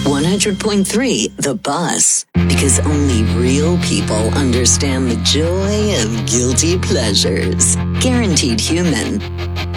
100.3 The Bus. Because only real people understand the joy of guilty pleasures. Guaranteed Human.